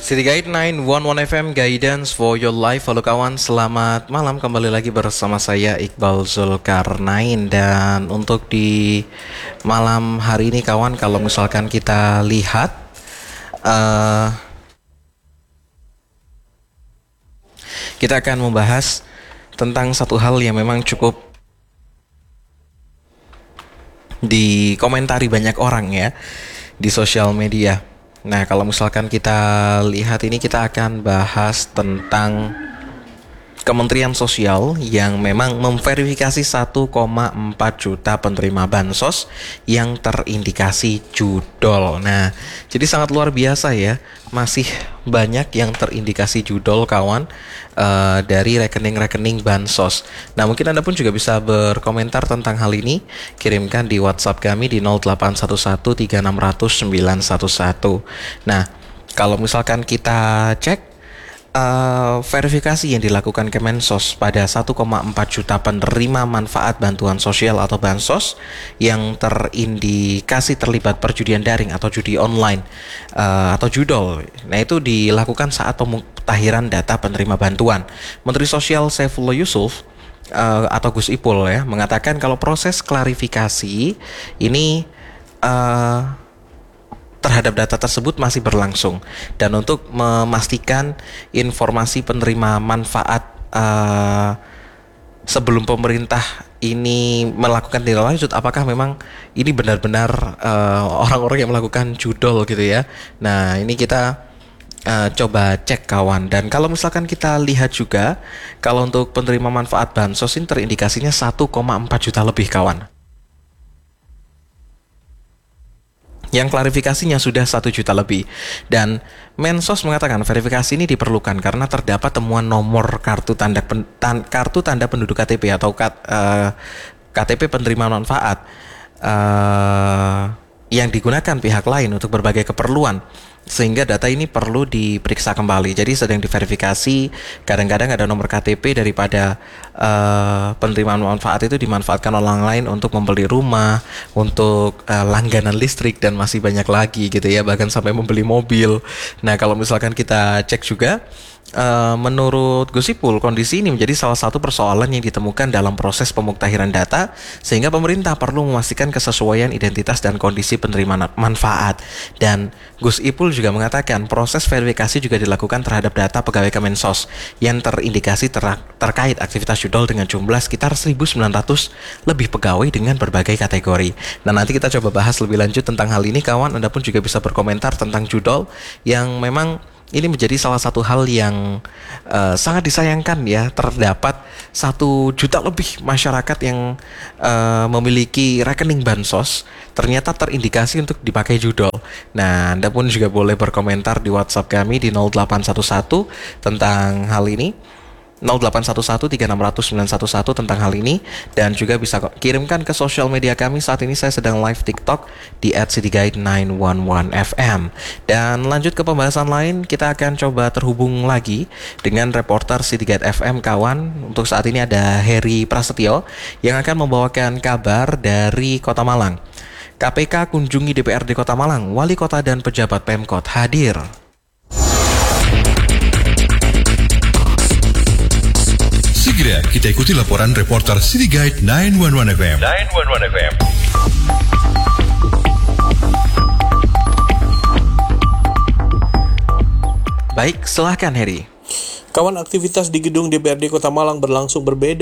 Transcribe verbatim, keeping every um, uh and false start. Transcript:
City Guide sembilan satu satu F M, Guidance for your life. Halo kawan, selamat malam. Kembali lagi bersama saya Iqbal Zulkarnain. Dan untuk di malam hari ini kawan, kalau misalkan kita lihat uh, kita akan membahas tentang satu hal yang memang cukup dikomentari banyak orang ya di sosial media. Nah, kalau misalkan kita lihat ini, kita akan bahas tentang Kementerian Sosial yang memang memverifikasi satu koma empat juta penerima bansos yang terindikasi judol. Nah, jadi sangat luar biasa ya, masih banyak yang terindikasi judol kawan uh, dari rekening-rekening bansos. Nah, mungkin Anda pun juga bisa berkomentar tentang hal ini. Kirimkan di WhatsApp kami di nol delapan satu satu tiga enam nol nol sembilan satu satu. Nah, kalau misalkan kita cek Uh, verifikasi yang dilakukan Kemensos pada satu koma empat juta penerima manfaat bantuan sosial atau bansos yang terindikasi terlibat perjudian daring atau judi online uh, atau judol. Nah, itu dilakukan saat pemutahiran data penerima bantuan. Menteri Sosial Saifullah Yusuf uh, atau Gus Ipul ya mengatakan kalau proses klarifikasi ini uh, terhadap data tersebut masih berlangsung, dan untuk memastikan informasi penerima manfaat uh, sebelum pemerintah ini melakukan tindak lanjut, apakah memang ini benar-benar uh, orang-orang yang melakukan judol gitu ya. Nah, ini kita uh, coba cek kawan. Dan kalau misalkan kita lihat juga, kalau untuk penerima manfaat bansos ini terindikasinya satu koma empat juta lebih kawan, yang klarifikasinya sudah satu juta lebih. Dan Mensos mengatakan verifikasi ini diperlukan karena terdapat temuan nomor kartu tanda pen, tan, kartu tanda penduduk K T P atau kat, uh, K T P penerima manfaat uh, yang digunakan pihak lain untuk berbagai keperluan, sehingga data ini perlu diperiksa kembali. Jadi sedang diverifikasi. Kadang-kadang ada nomor K T P daripada uh, penerimaan manfaat itu dimanfaatkan orang lain untuk membeli rumah, untuk uh, langganan listrik, dan masih banyak lagi gitu ya, bahkan sampai membeli mobil. Nah, kalau misalkan kita cek juga, Uh, menurut Gus Ipul, kondisi ini menjadi salah satu persoalan yang ditemukan dalam proses pemuktahiran data, sehingga pemerintah perlu memastikan kesesuaian identitas dan kondisi penerima manfaat. Dan Gus Ipul juga mengatakan proses verifikasi juga dilakukan terhadap data pegawai Kemensos yang terindikasi ter- terkait aktivitas judol dengan jumlah sekitar seribu sembilan ratus lebih pegawai dengan berbagai kategori. Nah, nanti kita coba bahas lebih lanjut tentang hal ini kawan. Anda pun juga bisa berkomentar tentang judol yang memang ini menjadi salah satu hal yang uh, sangat disayangkan ya. Terdapat satu juta lebih masyarakat yang uh, memiliki rekening bansos ternyata terindikasi untuk dipakai judol. Nah, Anda pun juga boleh berkomentar di WhatsApp kami di nol delapan satu satu tentang hal ini, nol delapan satu satu tiga enam nol nol sembilan satu satu tentang hal ini. Dan juga bisa kirimkan ke sosial media kami. Saat ini saya sedang live TikTok di at cityguide sembilan satu satu F M. Dan lanjut ke pembahasan lain, kita akan coba terhubung lagi dengan reporter City Guide F M kawan. Untuk saat ini ada Heri Prasetyo yang akan membawakan kabar dari Kota Malang. K P K kunjungi D P R D Kota Malang, wali kota dan pejabat Pemkot hadir. Segera kita ikuti laporan reporter City Guide sembilan satu satu F M. sembilan satu satu F M. Baik, silahkan Heri. Kawan, aktivitas di gedung D P R D Kota Malang berlangsung berbeda